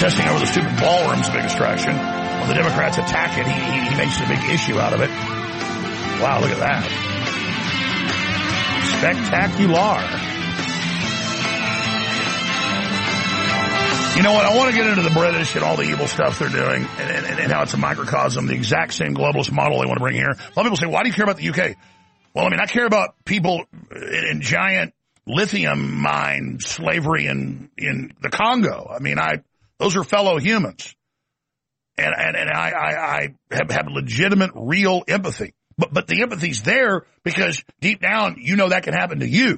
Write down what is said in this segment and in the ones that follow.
protesting over the stupid ballroom's a big distraction. When the Democrats attack it, he makes a big issue out of it. Wow, look at that. Spectacular. You know what? I want to get into the British and all the evil stuff they're doing and how it's a microcosm, the exact same globalist model they want to bring here. A lot of people say, why do you care about the UK? Well, I mean, I care about people in giant lithium mine slavery in the Congo. I mean, those are fellow humans. And I have legitimate, real empathy. But the empathy's there because deep down, you know that can happen to you.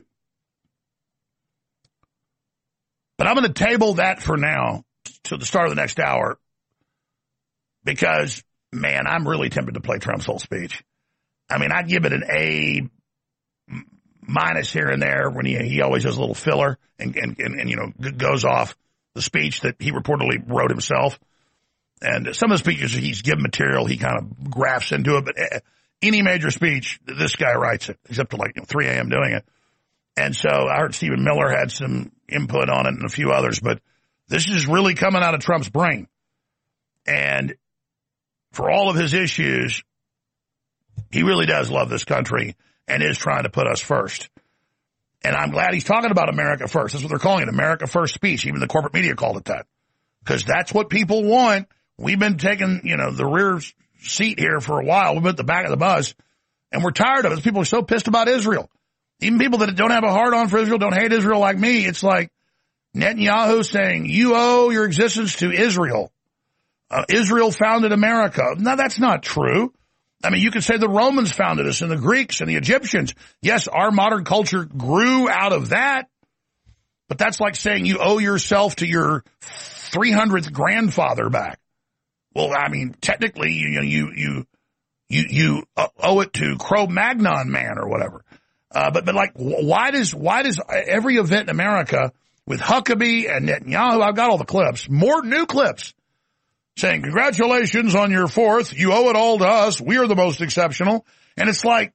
But I'm going to table that for now to the start of the next hour because, man, I'm really tempted to play Trump's whole speech. I mean, I'd give it an A- here and there when he always does a little filler and you know, goes off the speech that he reportedly wrote himself. And some of the speeches he's given material, he kind of grafts into it. But any major speech, this guy writes it, except to 3 a.m. doing it. And so I heard Stephen Miller had some input on it and a few others, but this is really coming out of Trump's brain. And for all of his issues, he really does love this country and is trying to put us first. And I'm glad he's talking about America first. That's what they're calling it, America First speech. Even the corporate media called it that. Because that's what people want. We've been taking, the rear seat here for a while. We've been at the back of the bus, and we're tired of it. People are so pissed about Israel. Even people that don't have a hard-on for Israel, don't hate Israel like me, it's like Netanyahu saying, you owe your existence to Israel. Israel founded America. Now, that's not true. I mean, you could say the Romans founded us and the Greeks and the Egyptians. Yes, our modern culture grew out of that, but that's like saying you owe yourself to your 300th grandfather back. Well, I mean, technically, you owe it to Cro-Magnon man or whatever. But why does every event in America with Huckabee and Netanyahu, I've got all the clips, more new clips, saying, congratulations on your 4th. You owe it all to us. We are the most exceptional. And it's like,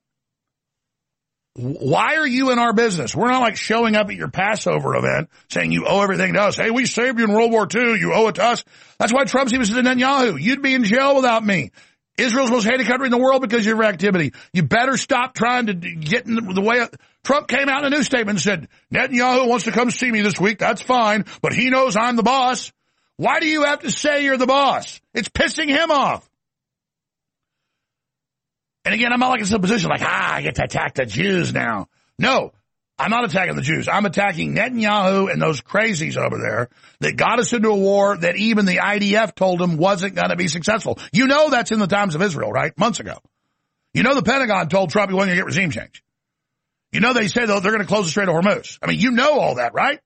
why are you in our business? We're not like showing up at your Passover event saying you owe everything to us. Hey, we saved you in World War II. You owe it to us. That's why Trump's even said to Netanyahu, you'd be in jail without me. Israel's the most hated country in the world because of your activity. You better stop trying to get in the way of... Trump came out in a news statement and said, Netanyahu wants to come see me this week. That's fine, but he knows I'm the boss. Why do you have to say you're the boss? It's pissing him off. And again, I'm not like in some position like, I get to attack the Jews now. No, I'm not attacking the Jews. I'm attacking Netanyahu and those crazies over there that got us into a war that even the IDF told them wasn't going to be successful. You know that's in the times of Israel, right? Months ago. You know the Pentagon told Trump he wasn't going to get regime change. You know they say, though, they're going to close the Strait of Hormuz. I mean, you know all that, right?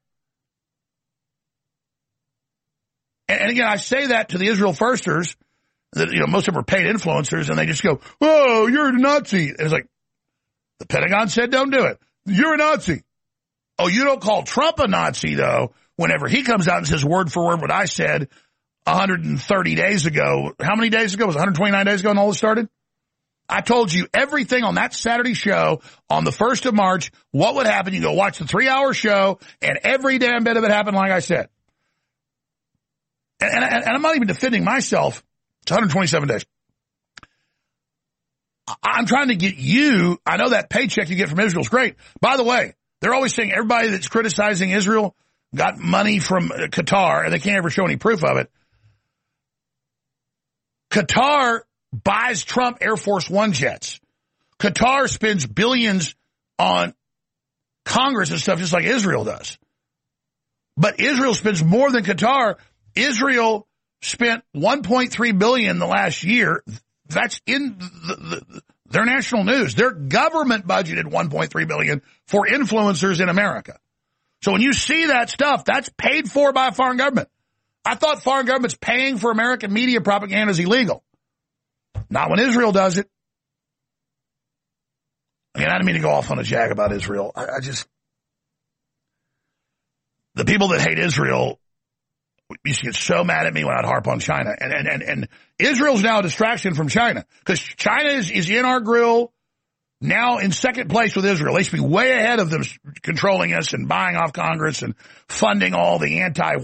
And again, I say that to the Israel firsters, that, most of them are paid influencers, and they just go, oh, you're a Nazi. And it's like, the Pentagon said don't do it. You're a Nazi. Oh, you don't call Trump a Nazi, though, whenever he comes out and says word for word what I said 130 days ago. How many days ago? Was it 129 days ago when all this started? I told you everything on that Saturday show on the 1st of March, what would happen. You go watch the 3-hour show, and every damn bit of it happened like I said. And I'm not even defending myself. It's 127 days. I'm trying to get you, I know that paycheck you get from Israel is great. By the way, they're always saying everybody that's criticizing Israel got money from Qatar, and they can't ever show any proof of it. Qatar buys Trump Air Force One jets. Qatar spends billions on Congress and stuff just like Israel does. But Israel spends more than Qatar. Israel spent $1.3 billion the last year. That's in their national news. Their government budgeted $1.3 billion for influencers in America. So when you see that stuff, that's paid for by a foreign government. I thought foreign governments paying for American media propaganda is illegal. Not when Israel does it. Again, I didn't mean to go off on a jag about Israel. I just, the people that hate Israel used to get so mad at me when I'd harp on China. And Israel's now a distraction from China because China is in our grill now in second place with Israel. They should be way ahead of them controlling us and buying off Congress and funding all the